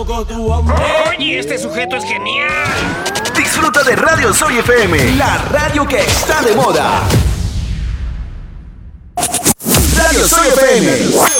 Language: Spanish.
Oye, este sujeto es genial. Disfruta de Radio Soy FM, la radio que está de moda. Radio Soy FM.